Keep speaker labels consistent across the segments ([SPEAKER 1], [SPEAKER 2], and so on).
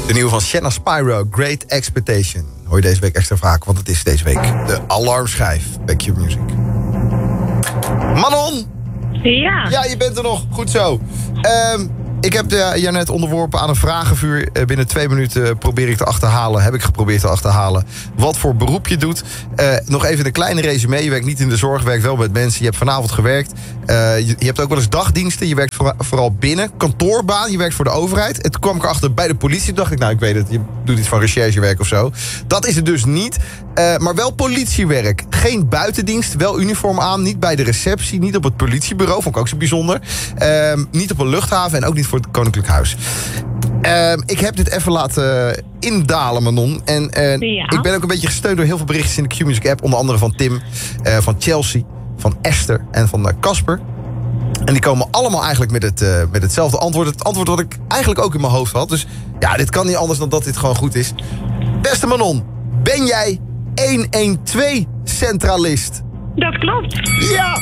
[SPEAKER 1] De nieuwe van Shanna Spyro, Great Expectation. Hoor je deze week extra vaak, want het is deze week de alarmschijf bij Q Music. Manon!
[SPEAKER 2] Ja.
[SPEAKER 1] Ja, je bent er nog. Goed zo. Ik heb jou net onderworpen aan een vragenvuur. Binnen 2 minuten probeer ik te achterhalen. Heb ik geprobeerd te achterhalen wat voor beroep je doet. Nog even een kleine resume. Je werkt niet in de zorg, werkt wel met mensen. Je hebt vanavond gewerkt. Je hebt ook wel eens dagdiensten. Je werkt vooral binnen. Kantoorbaan. Je werkt voor de overheid. En toen kwam ik erachter bij de politie. Toen dacht ik, nou, ik weet het. Je doet iets van recherchewerk of zo. Dat is het dus niet. Maar wel politiewerk. Geen buitendienst. Wel uniform aan. Niet bij de receptie. Niet op het politiebureau. Vond ik ook zo bijzonder. Niet op een luchthaven. En ook niet voor het Koninklijk Huis. Ik heb dit even laten indalen, Manon. En ik ben ook een beetje gesteund door heel veel berichtjes in de Q-Music app. Onder andere van Tim, van Chelsea, van Esther en van Casper. En die komen allemaal eigenlijk met hetzelfde antwoord. Het antwoord wat ik eigenlijk ook in mijn hoofd had. Dus ja, dit kan niet anders dan dat dit gewoon goed is. Beste Manon, ben jij 112-centralist?
[SPEAKER 2] Dat klopt.
[SPEAKER 1] Ja!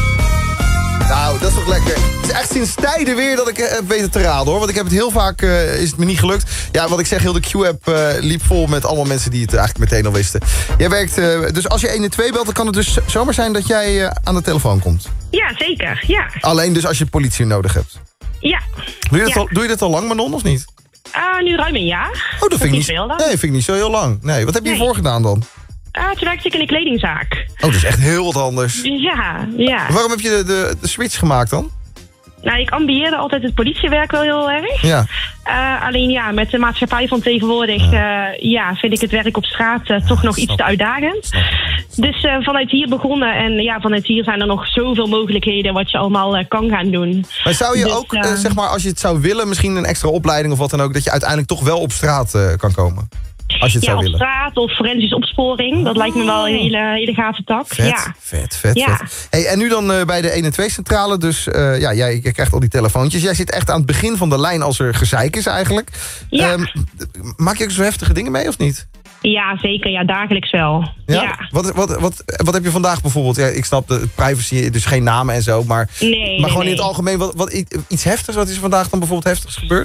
[SPEAKER 1] Nou, dat is toch lekker. Het is echt sinds tijden weer dat ik heb weten te raden, hoor. Want ik heb het heel vaak, is het me niet gelukt. Ja, wat ik zeg, heel de Q-app liep vol met allemaal mensen die het eigenlijk meteen al wisten. Jij werkt, dus als je 112 belt, dan kan het dus zomaar zijn dat jij aan de telefoon komt.
[SPEAKER 2] Ja, zeker. Ja.
[SPEAKER 1] Alleen dus als je politie nodig hebt.
[SPEAKER 2] Ja.
[SPEAKER 1] Doe je dit al lang, Manon, of niet?
[SPEAKER 2] Nu ruim een jaar.
[SPEAKER 1] Oh, dat vind ik niet
[SPEAKER 2] veel dan.
[SPEAKER 1] Nee, vind ik niet zo heel lang. Nee, wat heb je hiervoor gedaan dan?
[SPEAKER 2] Toen werkte ik in een kledingzaak.
[SPEAKER 1] Oh, dat is echt heel wat anders.
[SPEAKER 2] Ja.
[SPEAKER 1] Waarom heb je de switch gemaakt dan?
[SPEAKER 2] Nou, ik ambieerde altijd het politiewerk wel heel erg.
[SPEAKER 1] Ja.
[SPEAKER 2] Alleen ja, met de maatschappij van tegenwoordig vind ik het werk op straat toch nog iets te uitdagend. Dus vanuit hier begonnen. En ja, vanuit hier zijn er nog zoveel mogelijkheden wat je allemaal kan gaan doen.
[SPEAKER 1] Maar zou je ook, zeg maar, als je het zou willen, misschien een extra opleiding of wat dan ook, dat je uiteindelijk toch wel op straat kan komen? Als je het zou willen.
[SPEAKER 2] Op straat of forensische opsporing. Dat lijkt me wel een hele gave tak.
[SPEAKER 1] Vet. Hey, en nu dan bij de 112-centrale. Dus jij krijgt al die telefoontjes. Jij zit echt aan het begin van de lijn als er gezeik is eigenlijk.
[SPEAKER 2] Ja.
[SPEAKER 1] Maak je ook zo heftige dingen mee of niet?
[SPEAKER 2] Ja, zeker. Ja, dagelijks wel. Ja.
[SPEAKER 1] Wat heb je vandaag bijvoorbeeld? Ja, ik snap de privacy, dus geen namen en zo. Maar gewoon in het algemeen, iets heftigs? Wat is er vandaag dan bijvoorbeeld heftigs gebeurd?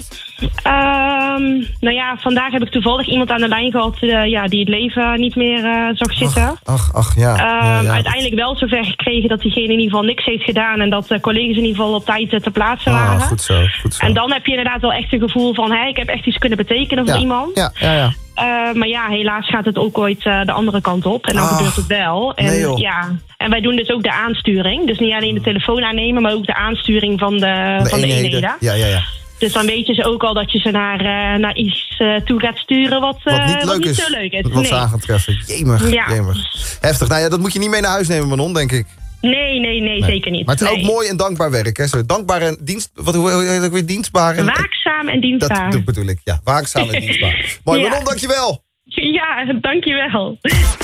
[SPEAKER 2] Nou ja, vandaag heb ik toevallig iemand aan de lijn gehad die het leven niet meer zag zitten. Uiteindelijk wel zover gekregen dat diegene in ieder geval niks heeft gedaan. En dat collega's in ieder geval op tijd te plaatsen waren.
[SPEAKER 1] Goed zo.
[SPEAKER 2] En dan heb je inderdaad wel echt een gevoel van, ik heb echt iets kunnen betekenen voor iemand.
[SPEAKER 1] Ja.
[SPEAKER 2] Maar ja, helaas gaat het ook ooit de andere kant op. En dan gebeurt het wel. En, en wij doen dus ook de aansturing. Dus niet alleen de telefoon aannemen, maar ook de aansturing van de eenheden.
[SPEAKER 1] Ja.
[SPEAKER 2] Dus dan weten ze ook al dat je ze naar iets toe gaat sturen wat niet zo leuk is.
[SPEAKER 1] Wat ze aan gaan treffen. Jemig. Heftig. Nou ja, dat moet je niet mee naar huis nemen, Manon, denk ik.
[SPEAKER 2] Nee, zeker niet.
[SPEAKER 1] Maar het is ook mooi en dankbaar werk, hè? Zo dankbaar en hoe heet het ook weer? Dienstbaar.
[SPEAKER 2] Waakzaam en dienstbaar.
[SPEAKER 1] Dat bedoel ik, ja. Waakzaam en dienstbaar. Mooi, Manon, dankjewel.
[SPEAKER 2] Ja, dankjewel.